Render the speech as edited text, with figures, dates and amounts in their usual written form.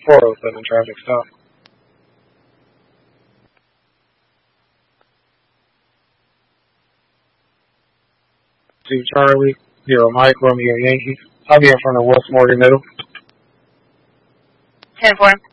407 traffic stop. Two Charlie, 0 Mike, Romeo Yankee. I'll be in front of West Morgan Middle. 10-4.